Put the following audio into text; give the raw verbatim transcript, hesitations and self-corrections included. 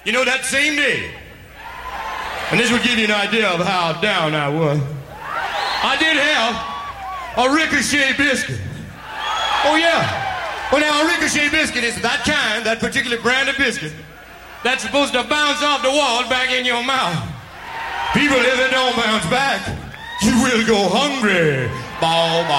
You know, that same day, and this will give you an idea of how down I was, I did have a ricochet biscuit. Oh, yeah. Well, now, a ricochet biscuit is that kind, that particular brand of biscuit, that's supposed to bounce off the wall back in your mouth. People, if it don't bounce back, you will go hungry. Ball, ball.